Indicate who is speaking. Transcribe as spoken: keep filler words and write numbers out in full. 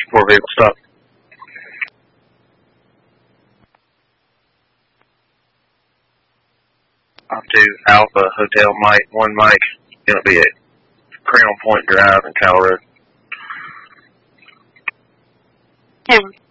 Speaker 1: Four vehicle stop. Up to Alpha Hotel Mike, one Mike. Gonna be at Crown Point Drive in Cal Road.
Speaker 2: Cameron.